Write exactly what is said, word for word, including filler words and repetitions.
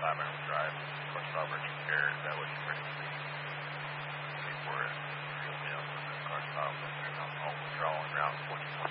five hour drive. Of course, Auburn Care, that was pretty big. Before it reeled in when the car stopped and all withdrawal in Route forty point